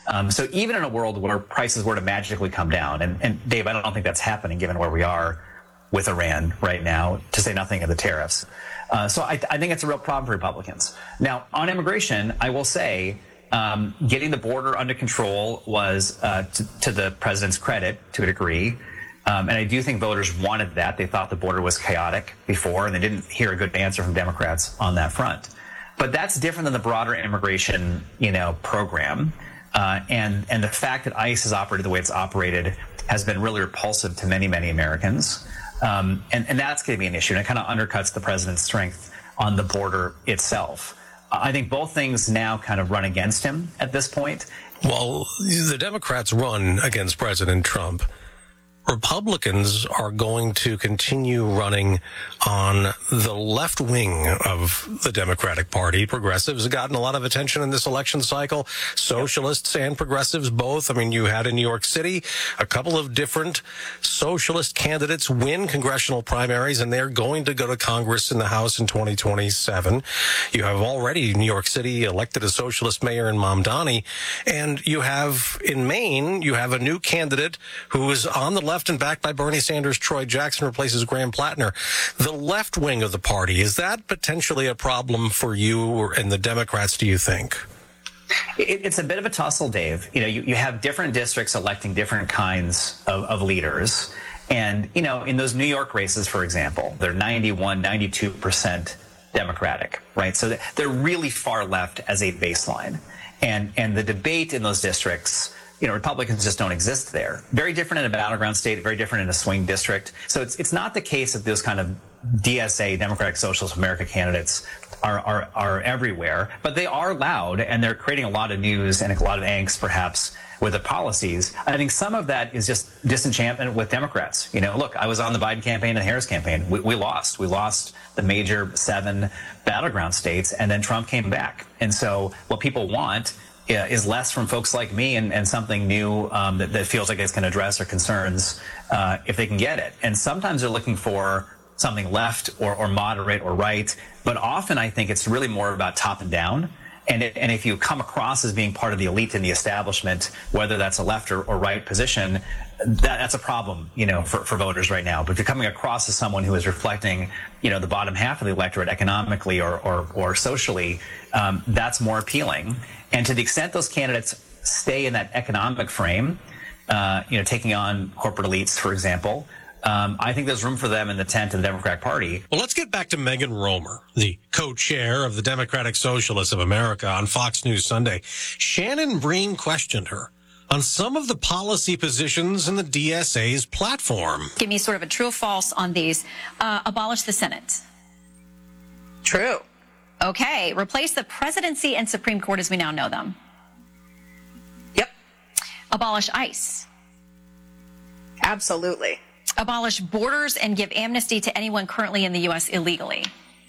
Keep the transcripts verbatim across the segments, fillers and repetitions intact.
Um, so even in a world where prices were to magically come down, and, and Dave, I don't think that's happening given where we are with Iran right now, to say nothing of the tariffs. Uh, so I, I think it's a real problem for Republicans. Now, on immigration, I will say um, getting the border under control was, uh, to, to the president's credit, to a degree. Um, and I do think voters wanted that. They thought the border was chaotic before, and they didn't hear a good answer from Democrats on that front. But that's different than the broader immigration, you know, program. Uh, and, and the fact that ICE has operated the way it's operated has been really repulsive to many, many Americans. Um, and, and that's going to be an issue. And it kind of undercuts the president's strength on the border itself. I think both things now kind of run against him at this point. Well, the Democrats run against President Trump. Republicans are going to continue running on the left wing of the Democratic Party. Progressives have gotten a lot of attention in this election cycle. Socialists and progressives both. I mean, you had in New York City a couple of different socialist candidates win congressional primaries, and they're going to go to Congress in the House in twenty twenty-seven. You have already New York City elected a socialist mayor in Mamdani, and you have in Maine, you have a new candidate who is on the left left and backed by Bernie Sanders. Troy Jackson replaces Graham Plattner. The left wing of the party, is that potentially a problem for you and the Democrats, do you think? It, it's a bit of a tussle, Dave. You know, you, you have different districts electing different kinds of, of leaders. And, you know, in those New York races, for example, they're ninety-one, ninety-two percent Democratic, right? So they're really far left as a baseline. And, and the debate in those districts, you know, Republicans just don't exist there. Very different in a battleground state, very different in a swing district. So it's it's not the case that those kind of D S A, Democratic Socialist America candidates are, are, are everywhere, but they are loud and they're creating a lot of news and a lot of angst perhaps with the policies. I think some of that is just disenchantment with Democrats. You know, look, I was on the Biden campaign and the Harris campaign. We, we lost. We lost the major seven battleground states, and then Trump came back. And so what people want is less from folks like me and, and something new um, that, that feels like it's going to address their concerns uh, if they can get it. And sometimes they're looking for something left or, or moderate or right, but often I think it's really more about top and down. And, it, and if you come across as being part of the elite and the establishment, whether that's a left or, or right position, that, that's a problem, you know, for, for voters right now. But if you're coming across as someone who is reflecting, you know, the bottom half of the electorate economically or, or, or socially, um, that's more appealing. And to the extent those candidates stay in that economic frame, uh, you know, taking on corporate elites, for example, Um, I think there's room for them in the tent of the Democratic Party. Well, let's get back to Megan Romer, the co-chair of the Democratic Socialists of America on Fox News Sunday. Shannon Breen questioned her on some of the policy positions in the D S A's platform. Give me sort of a true or false on these. Uh, abolish the Senate. True. Okay. Replace the presidency and Supreme Court as we now know them. Yep. Abolish ICE. Absolutely. Abolish borders and give amnesty to anyone currently in the U S illegally.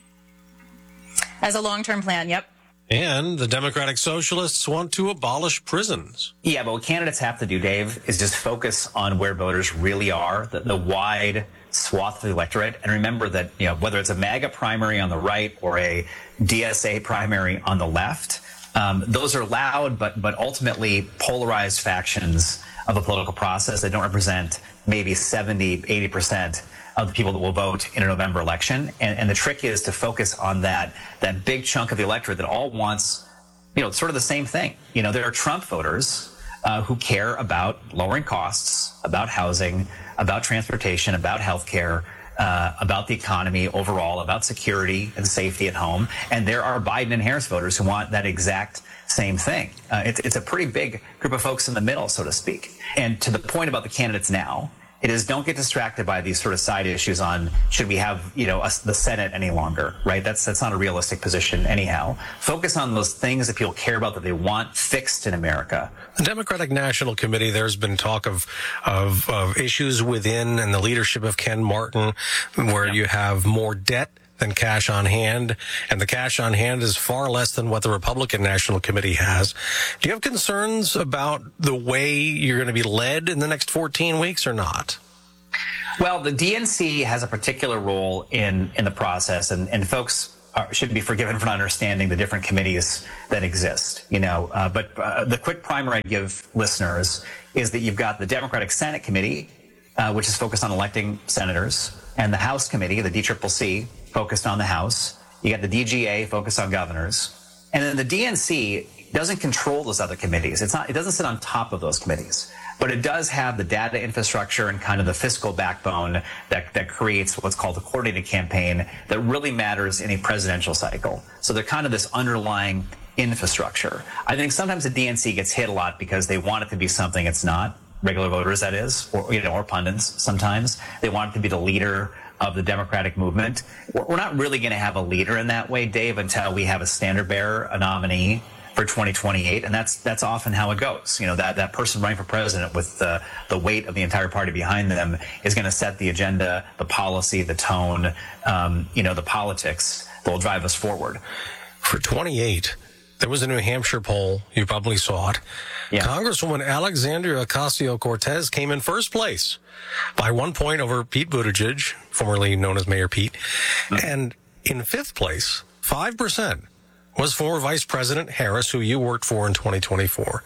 As a long-term plan, yep. And the Democratic Socialists want to abolish prisons. Yeah, but what candidates have to do, Dave, is just focus on where voters really are, the, the wide swath of the electorate. And remember that, you know, whether it's a MAGA primary on the right or a D S A primary on the left, um, those are loud but, but ultimately polarized factions of a political process that don't represent maybe seventy, eighty percent of the people that will vote in a November election. And, and the trick is to focus on that, that big chunk of the electorate that all wants, you know, sort of the same thing. You know, there are Trump voters uh, who care about lowering costs, about housing, about transportation, about healthcare, uh, about the economy overall, about security and safety at home. And there are Biden and Harris voters who want that exact same thing. Uh, it's, it's a pretty big group of folks in the middle, so to speak. And to the point about the candidates now, it is don't get distracted by these sort of side issues on should we have, you know, a, the Senate any longer, right? That's that's not a realistic position anyhow. Focus on those things that people care about that they want fixed in America. The Democratic National Committee, there's been talk of of, of issues within and the leadership of Ken Martin where yep. you have more debt than cash on hand, and the cash on hand is far less than what the Republican National Committee has. Do you have concerns about the way you're going to be led in the next fourteen weeks or not? Well, the D N C has a particular role in, in the process, and, and folks are, should be forgiven for not understanding the different committees that exist. You know, uh, but uh, the quick primer I'd give listeners is that you've got the Democratic Senate Committee, uh, which is focused on electing senators, and the House Committee, the D C C C, focused on the House. You got the D G A focused on governors, and then the D N C doesn't control those other committees. It's not. It doesn't sit on top of those committees, but it does have the data infrastructure and kind of the fiscal backbone that that creates what's called a coordinated campaign that really matters in a presidential cycle. So they're kind of this underlying infrastructure. I think sometimes the D N C gets hit a lot because they want it to be something it's not. Regular voters, that is, or you know, or pundits. Sometimes they want it to be the leader of the Democratic movement. We're not really going to have a leader in that way, Dave, until we have a standard bearer, a nominee for twenty twenty-eight, and that's that's often how it goes. You know, that that person running for president with the the weight of the entire party behind them is going to set the agenda, the policy, the tone, um, you know, the politics that will drive us forward. For twenty-eight, there was a New Hampshire poll. You probably saw it. Yeah. Congresswoman Alexandria Ocasio-Cortez came in first place by one point over Pete Buttigieg, formerly known as Mayor Pete. Mm-hmm. And in fifth place, five percent, was former Vice President Harris, who you worked for in twenty twenty-four.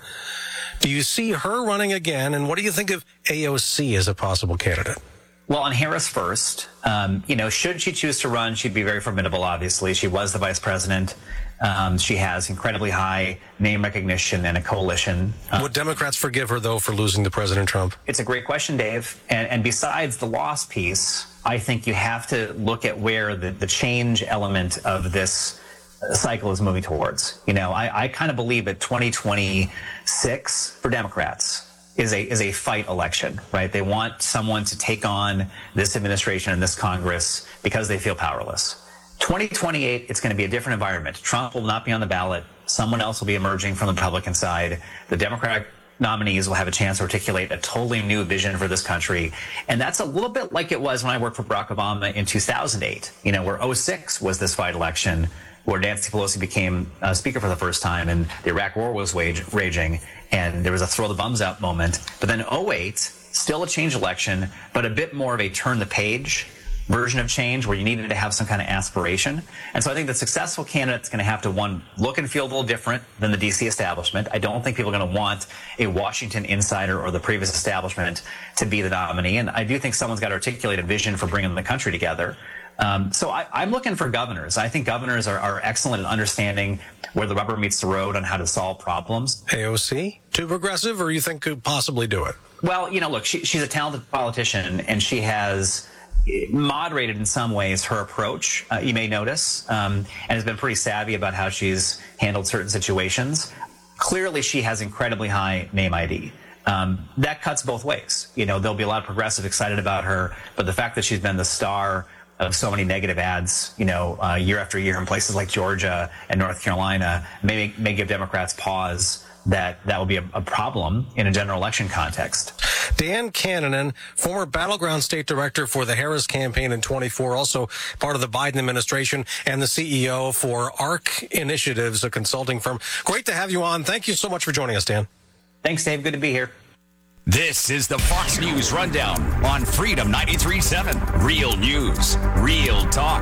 Do you see her running again? And what do you think of A O C as a possible candidate? Well, on Harris first, um, you know, should she choose to run, she'd be very formidable, obviously. She was the vice president. Um, she has incredibly high name recognition and a coalition. Uh, Would Democrats forgive her, though, for losing to President Trump? It's a great question, Dave. And, and besides the loss piece, I think you have to look at where the, the change element of this cycle is moving towards. You know, I, I kind of believe that twenty twenty-six for Democrats is a is a fight election, right? They want someone to take on this administration and this Congress because they feel powerless. twenty twenty-eight, it's going to be a different environment. Trump will not be on the ballot. Someone else will be emerging from the Republican side. The Democratic nominees will have a chance to articulate a totally new vision for this country. And that's a little bit like it was when I worked for Barack Obama in two thousand eight, you know, where oh six was this fight election, where Nancy Pelosi became uh, speaker for the first time and the Iraq war was wage, raging and there was a throw the bums out moment. But then oh eight, still a change election, but a bit more of a turn the page version of change where you needed to have some kind of aspiration. And so I think the successful candidate's going to have to, one, look and feel a little different than the D C establishment. I don't think people are going to want a Washington insider or the previous establishment to be the nominee. And I do think someone's got to articulate a vision for bringing the country together. Um, so I, I'm looking for governors. I think governors are, are excellent at understanding where the rubber meets the road on how to solve problems. A O C, too progressive, or you think could possibly do it? Well, you know, look, she, she's a talented politician, and she has moderated in some ways her approach, uh, you may notice, um, and has been pretty savvy about how she's handled certain situations. Clearly, she has incredibly high name I D. Um, that cuts both ways. You know, there'll be a lot of progressives excited about her, but the fact that she's been the star of so many negative ads, you know, uh, year after year in places like Georgia and North Carolina may, may give Democrats pause that that will be a, a problem in a general election context. Dan Cannon, former battleground state director for the Harris campaign in twenty-four, also part of the Biden administration and the C E O for ARC Initiatives, a consulting firm. Great to have you on. Thank you so much for joining us, Dan. Thanks, Dave. Good to be here. This is the Fox News Rundown on Freedom ninety-three point seven. Real news, real talk.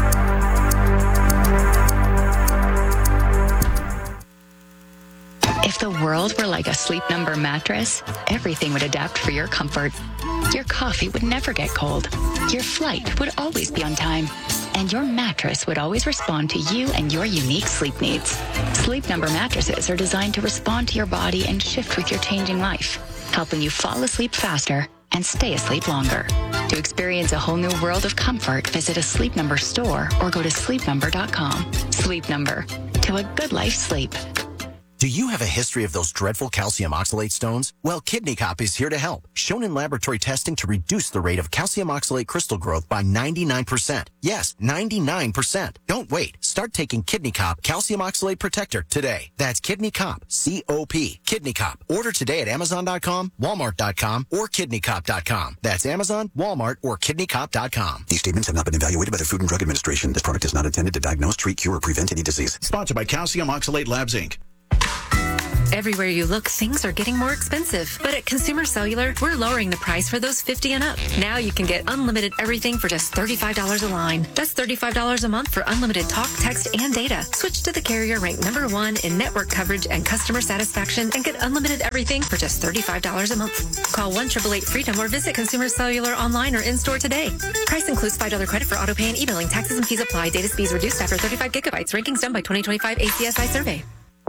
If the world were like a Sleep Number mattress, everything would adapt for your comfort. Your coffee would never get cold. Your flight would always be on time. And your mattress would always respond to you and your unique sleep needs. Sleep Number mattresses are designed to respond to your body and shift with your changing life, helping you fall asleep faster and stay asleep longer. To experience a whole new world of comfort, visit a Sleep Number store or go to sleep number dot com. Sleep Number, to a good life sleep. Do you have a history of those dreadful calcium oxalate stones? Well, Kidney Cop is here to help. Shown in laboratory testing to reduce the rate of calcium oxalate crystal growth by ninety-nine percent. Yes, ninety-nine percent. Don't wait. Start taking Kidney Cop Calcium Oxalate Protector today. That's Kidney Cop, C O P. Kidney Cop. Order today at amazon dot com, walmart dot com, or kidney cop dot com. That's Amazon, Walmart, or kidney cop dot com. These statements have not been evaluated by the Food and Drug Administration. This product is not intended to diagnose, treat, cure, or prevent any disease. Sponsored by Calcium Oxalate Labs, Incorporated. Everywhere you look, things are getting more expensive. But at Consumer Cellular, we're lowering the price for those fifty and up. Now you can get unlimited everything for just thirty-five dollars a line. That's thirty-five dollars a month for unlimited talk, text, and data. Switch to the carrier ranked number one in network coverage and customer satisfaction and get unlimited everything for just thirty-five dollars a month. Call one eight eight eight freedom or visit Consumer Cellular online or in-store today. Price includes five dollars credit for auto pay and e-billing. Taxes and fees apply. Data speeds reduced after thirty-five gigabytes. Rankings done by twenty twenty-five A C S I survey.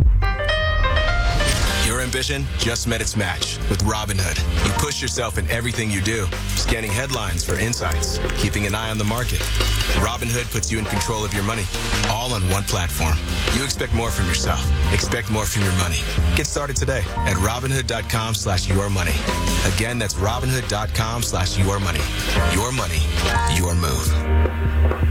Your ambition just met its match with Robinhood. You push yourself in everything you do, scanning headlines for insights, keeping an eye on the market. Robinhood puts you in control of your money, all on one platform. You expect more from yourself. Expect more from your money. Get started today at Robinhood.com slash your money. Again, that's Robinhood.com slash your money. Your money, your move.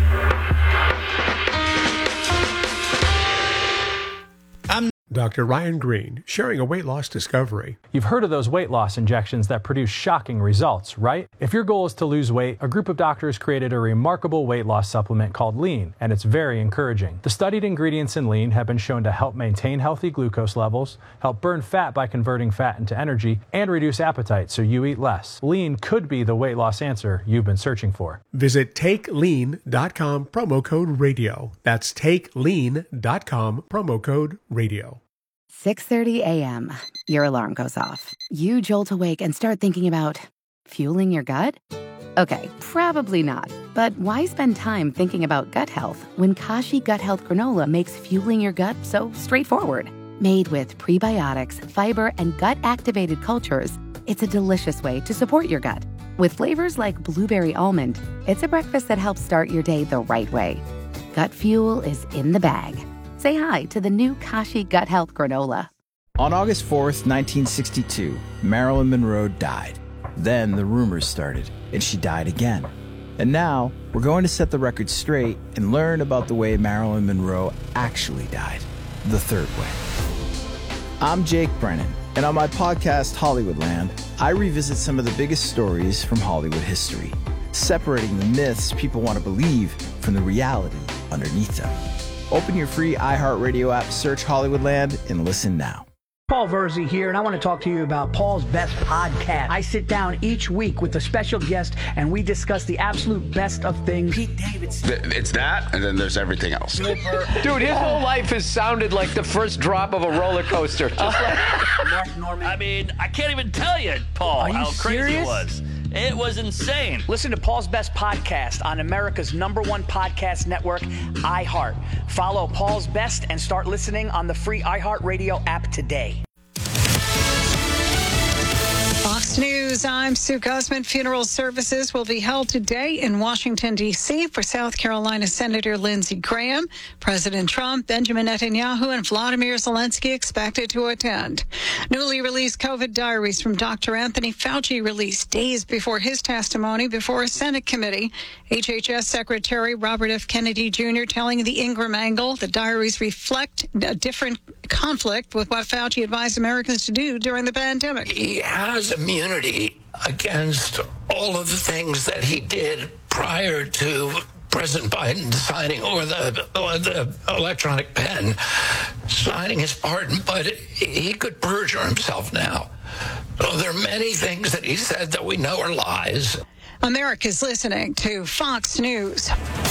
Doctor Ryan Green, sharing a weight loss discovery. You've heard of those weight loss injections that produce shocking results, right? If your goal is to lose weight, a group of doctors created a remarkable weight loss supplement called Lean, and it's very encouraging. The studied ingredients in Lean have been shown to help maintain healthy glucose levels, help burn fat by converting fat into energy, and reduce appetite so you eat less. Lean could be the weight loss answer you've been searching for. Visit take lean dot com, promo code radio. That's take lean dot com, promo code radio. six thirty a.m. Your alarm goes off. You jolt awake and start thinking about fueling your gut? Okay, probably not. But why spend time thinking about gut health when Kashi Gut Health Granola makes fueling your gut so straightforward? Made with prebiotics, fiber, and gut-activated cultures, it's a delicious way to support your gut. With flavors like blueberry almond, it's a breakfast that helps start your day the right way. Gut fuel is in the bag. Say hi to the new Kashi Gut Health Granola. On August fourth, nineteen sixty-two, Marilyn Monroe died. Then the rumors started, and she died again. And now, we're going to set the record straight and learn about the way Marilyn Monroe actually died, the third way. I'm Jake Brennan, and on my podcast, Hollywoodland, I revisit some of the biggest stories from Hollywood history, separating the myths people want to believe from the reality underneath them. Open your free iHeartRadio app, search Hollywoodland, and listen now. Paul Verzi here, and I want to talk to you about Paul's Best Podcast. I sit down each week with a special guest, and we discuss the absolute best of things. Pete Davidson. It's that, and then there's everything else. Dude, his whole life has sounded like the first drop of a roller coaster. Just like Mark Norman. I mean, I can't even tell you, Paul, Are you how crazy serious? it was. It was insane. Listen to Paul's Best Podcast on America's number one podcast network, iHeart. Follow Paul's Best and start listening on the free iHeartRadio app today. Fox News, I'm Sue Guzman. Funeral services will be held today in Washington, D C for South Carolina Senator Lindsey Graham. President Trump, Benjamin Netanyahu, and Vladimir Zelensky expected to attend. Newly released COVID diaries from Doctor Anthony Fauci released days before his testimony before a Senate committee. H H S Secretary Robert F. Kennedy Junior telling the Ingram angle the diaries reflect a different conflict with what Fauci advised Americans to do during the pandemic. He has immunity against all of the things that he did prior to President Biden signing, or the, or the electronic pen signing his pardon, but he could perjure himself now. So there are many things that he said that we know are lies. America's listening to Fox News.